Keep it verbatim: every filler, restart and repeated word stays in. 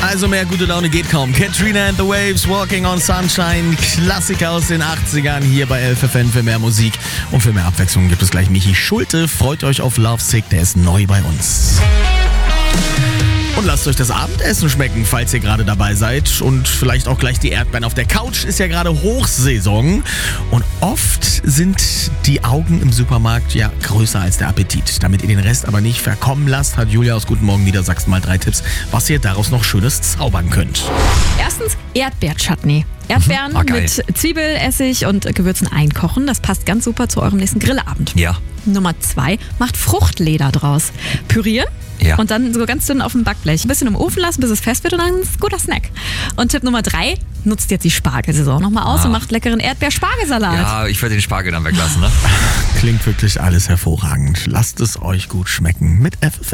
Also mehr gute Laune geht kaum. Katrina and the Waves, Walking on Sunshine, Klassiker aus den achtzigern hier bei L F N für mehr Musik. Und für mehr Abwechslung gibt es gleich Michi Schulte. Freut euch auf Lovesick, der ist neu bei uns. Und lasst euch das Abendessen schmecken, falls ihr gerade dabei seid. Und vielleicht auch gleich die Erdbeeren auf der Couch. Ist ja gerade Hochsaison. Und oft sind die Augen im Supermarkt ja größer als der Appetit. Damit ihr den Rest aber nicht verkommen lasst, hat Julia aus Guten Morgen Niedersachsen mal drei Tipps, was ihr daraus noch Schönes zaubern könnt. Erstens Erdbeer-Chutney. Erdbeeren Ah, geil. mit Zwiebel, Essig und Gewürzen einkochen. Das passt ganz super zu eurem nächsten Grillabend. Ja. Nummer zwei, macht Fruchtleder draus. Pürieren Ja. und dann so ganz dünn auf dem Backblech. Ein bisschen im Ofen lassen, bis es fest wird und dann ist es ein guter Snack. Und Tipp Nummer drei, nutzt jetzt die Spargelsaison nochmal aus Ah. und macht leckeren Erdbeer-Spargelsalat. Ja, ich würde den Spargel dann weglassen, ne? Klingt wirklich alles hervorragend. Lasst es euch gut schmecken mit F F N.